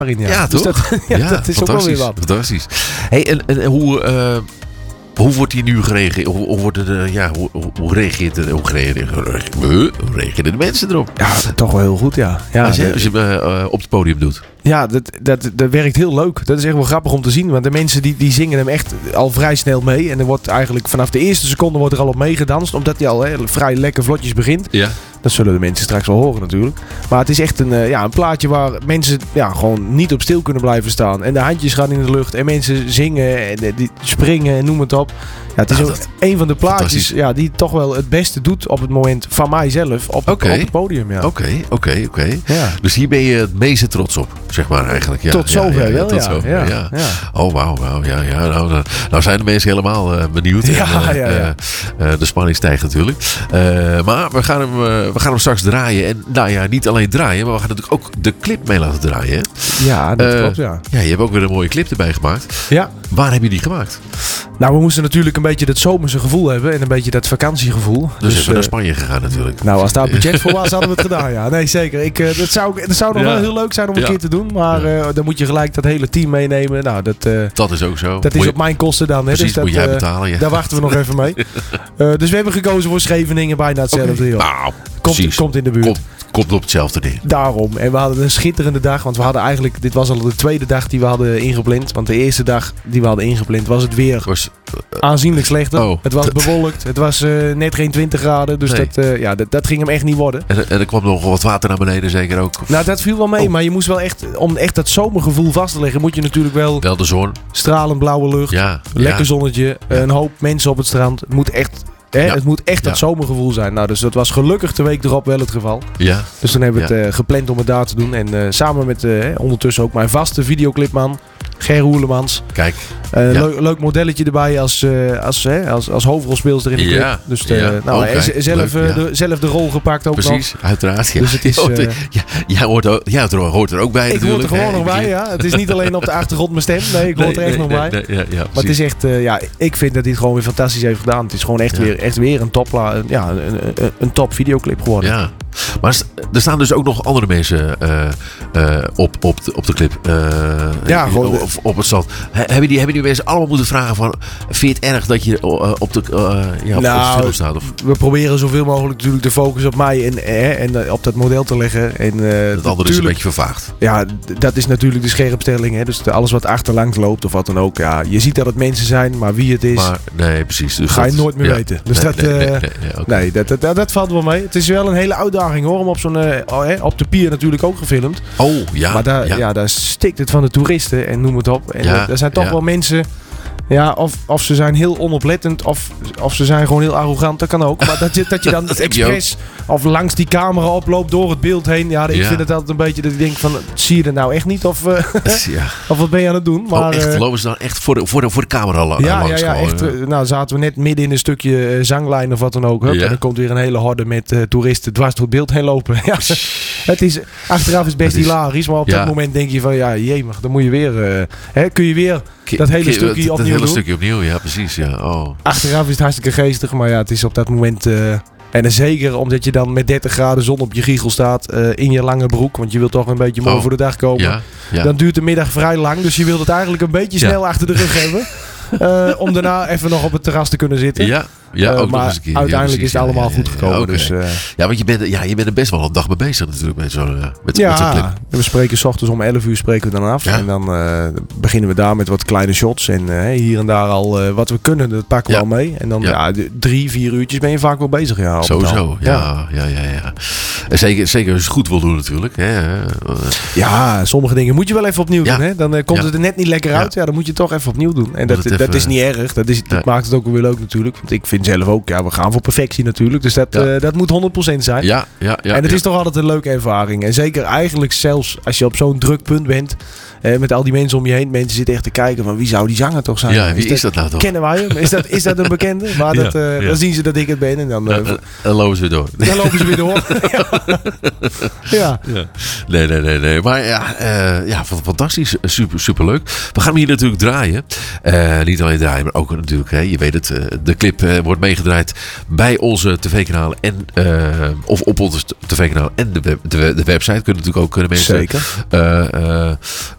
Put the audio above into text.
in. Ja, Dus toch? dat is ook wel weer wat. Fantastisch. Hey, en hoe wordt hier nu gereageerd? Hoe reageren de mensen erop? Ja, toch wel heel goed, ja. Als je op het podium doet. Ja, dat werkt heel leuk. Dat is echt wel grappig om te zien. Want de mensen die zingen hem echt al vrij snel mee. En er wordt eigenlijk vanaf de eerste seconde wordt er al op meegedanst. Omdat hij al vrij lekker vlotjes begint. Ja. Dat zullen de mensen straks wel horen natuurlijk. Maar het is echt een plaatje waar mensen gewoon niet op stil kunnen blijven staan. En de handjes gaan in de lucht. En mensen zingen en die springen en noem het op. Ja, het is ook een van de plaatjes die toch wel het beste doet op het moment van mijzelf op het podium. Ja. Oké. Ja. Dus hier ben je het meeste trots op, zeg maar eigenlijk. Ja, tot zover wel, tot zover, ja. Oh, wauw. Ja. Nou zijn de mensen helemaal benieuwd. De spanning stijgt natuurlijk. Maar we gaan hem straks draaien. En nou ja, niet alleen draaien, maar we gaan natuurlijk ook de clip mee laten draaien. Hè? Ja, dat klopt, ja. Ja, je hebt ook weer een mooie clip erbij gemaakt. Ja. Waar heb je die gemaakt? Nou, we moesten natuurlijk een beetje dat zomerse gevoel hebben. En een beetje dat vakantiegevoel. Dus even naar Spanje gegaan natuurlijk. Nou, als daar budget voor was, hadden we het gedaan. Ja, nee, zeker. Dat zou nog wel heel leuk zijn om een keer te doen. Maar dan moet je gelijk dat hele team meenemen. Nou, dat is ook zo. Dat is op mijn kosten dan. Hè? Precies, dus moet jij betalen. Ja. Daar wachten we nog even mee. Dus we hebben gekozen voor Scheveningen. Bijna hetzelfde. Nou, komt in de buurt. Komt op hetzelfde neer. Daarom. En we hadden een schitterende dag. Want we hadden eigenlijk... Dit was al de tweede dag die we hadden ingepland. Want de eerste dag die we hadden ingepland was het weer aanzienlijk slechter. Oh. Het was bewolkt. Het was net geen 20 graden. Dus dat ging hem echt niet worden. En er kwam nog wat water naar beneden zeker ook? Nou, dat viel wel mee. Maar je moest wel echt... Om echt dat zomergevoel vast te leggen moet je natuurlijk wel de zon. Stralend blauwe lucht. Lekker zonnetje. Een hoop mensen op het strand. Het moet echt... Het moet echt dat zomergevoel zijn. Nou, dus dat was gelukkig de week erop wel het geval. Ja. Dus dan hebben we het gepland om het daar te doen. En samen met ondertussen ook mijn vaste videoclipman, Ger Roelemans. Kijk. Leuk modelletje erbij als hoofdrolspeelster in de clip. Dus zelf de rol gepakt ook. Precies, nog. Uiteraard. Ja. Dus het is, jij hoort er ook bij natuurlijk. Ik hoor er gewoon nog bij, ja. Het is niet alleen op de achtergrond mijn stem. Nee, ik hoor er echt nog bij. Maar het is echt, ik vind dat hij het gewoon weer fantastisch heeft gedaan. Het is gewoon echt weer een top videoclip geworden. Ja. Maar er staan dus ook nog andere mensen op de clip. Op het strand. Hebben die mensen allemaal moeten vragen van... Vind je het erg dat je op de film staat? Of? We proberen zoveel mogelijk natuurlijk de focus op mij en op dat model te leggen. En, het andere is een beetje vervaagd. Ja, dat is natuurlijk de scherpstelling. Hè? Dus alles wat achterlangs loopt of wat dan ook. Ja, je ziet dat het mensen zijn, maar wie het is... Maar, nee, precies. Dus ga je nooit meer weten. Dus dat valt wel mee. Het is wel een hele uitdaging hoor. Om op op de pier natuurlijk ook gefilmd. Oh, ja. Maar daar stikt het van de toeristen en noem het op. En er zijn toch wel mensen... Ja, of ze zijn heel onoplettend of ze zijn gewoon heel arrogant. Dat kan ook. Maar dat je dan expres of langs die camera oploopt door het beeld heen. Ja, ik vind het altijd een beetje dat ik denk van... Zie je er nou echt niet? Of wat ben je aan het doen? Maar, echt? Lopen ze dan echt voor de camera langs? Ja, echt. Nou, zaten we net midden in een stukje zanglijn of wat dan ook. En dan komt weer een hele horde met toeristen dwars door het beeld heen lopen. Ja, achteraf is best hilarisch. Maar op dat moment denk je van... Ja, jemig, dan moet je weer... kun je weer... Dat hele stukje opnieuw doen. Stukje opnieuw, ja precies. Ja. Oh. Achteraf is het hartstikke geestig, maar het is op dat moment... en zeker omdat je dan met 30 graden zon op je giegel staat in je lange broek, want je wilt toch een beetje mooi voor de dag komen. Ja. Dan duurt de middag vrij lang, dus je wilt het eigenlijk een beetje snel achter de rug hebben. Om daarna even nog op het terras te kunnen zitten. Ook maar nog eens een keer. uiteindelijk is het allemaal goed gekomen. Okay. Dus, want je bent er best wel een dag mee bezig natuurlijk met zo'n clip. We spreken 's ochtends om 11 uur spreken we dan af. Ja. En dan beginnen we daar met wat kleine shots. En hier en daar al wat we kunnen, dat pakken we al mee. En dan 3-4 uurtjes ben je vaak wel bezig. Ja, sowieso, ja. En zeker als je het goed wil doen natuurlijk. Ja, sommige dingen moet je wel even opnieuw doen. Hè? Dan komt het er net niet lekker uit. Ja, dan moet je het toch even opnieuw doen. En dat is niet erg. Dat maakt het ook weer leuk natuurlijk. Want ik vind zelf ook, we gaan voor perfectie natuurlijk. Dus dat moet 100% zijn. En het is toch altijd een leuke ervaring. En zeker eigenlijk zelfs als je op zo'n druk punt bent. Met al die mensen om je heen. Mensen zitten echt te kijken van wie zou die zanger toch zijn? Ja, wie is dat nou toch? Kennen wij hem? Is dat een bekende? Maar dan zien ze dat ik het ben. En dan lopen ze weer door. Dan lopen ze weer door. Nee. Maar fantastisch. Super leuk. We gaan hem hier natuurlijk draaien. Niet alleen draaien, maar ook natuurlijk, je weet het, de clip wordt meegedraaid bij onze tv-kanalen of op onze tv-kanaal en de website. Kunnen natuurlijk ook mensen